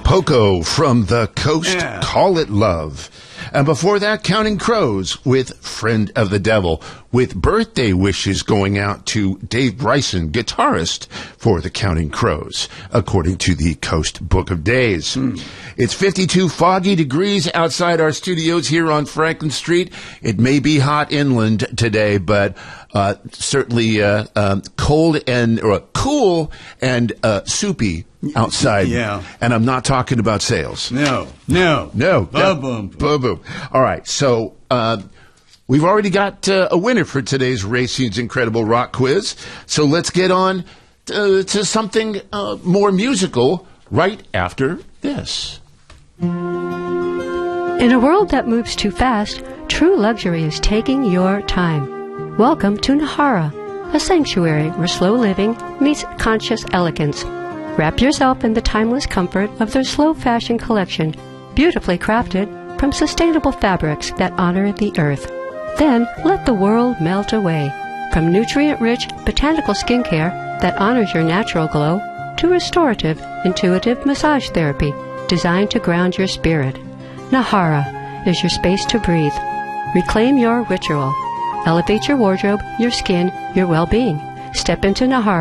Poco from the Coast, Call It Love. And before that, Counting Crows with Friend of the Devil, with birthday wishes going out to Dave Bryson, guitarist for the Counting Crows, according to the Coast Book of Days. It's 52 foggy degrees outside our studios here on Franklin Street. It may be hot inland today, but certainly cold and cool and soupy outside. Yeah. And I'm not talking about sales. No. Boom. All right. So we've already got a winner for today's Racing's Incredible Rock Quiz. So let's get on to something more musical right after this. In a world that moves too fast, true luxury is taking your time. Welcome to Nahara, a sanctuary where slow living meets conscious elegance. Wrap yourself in the timeless comfort of their slow fashion collection, beautifully crafted from sustainable fabrics that honor the earth. Then let the world melt away. From nutrient-rich botanical skincare that honors your natural glow to restorative, intuitive massage therapy designed to ground your spirit. Nahara is your space to breathe. Reclaim your ritual. Elevate your wardrobe, your skin, your well-being. Step into Nahara.